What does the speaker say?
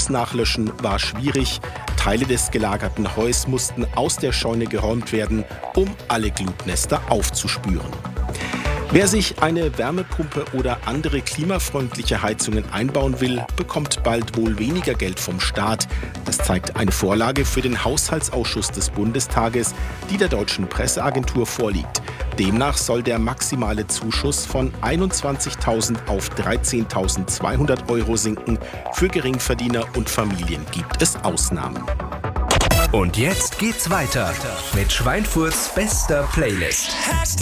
Das Nachlöschen war schwierig. Teile des gelagerten Heus mussten aus der Scheune geräumt werden, um alle Glutnester aufzuspüren. Wer sich eine Wärmepumpe oder andere klimafreundliche Heizungen einbauen will, bekommt bald wohl weniger Geld vom Staat. Das zeigt eine Vorlage für den Haushaltsausschuss des Bundestages, die der Deutschen Presseagentur vorliegt. Demnach soll der maximale Zuschuss von 21.000 auf 13.200 € sinken. Für Geringverdiener und Familien gibt es Ausnahmen. Und jetzt geht's weiter mit Schweinfurts bester Playlist.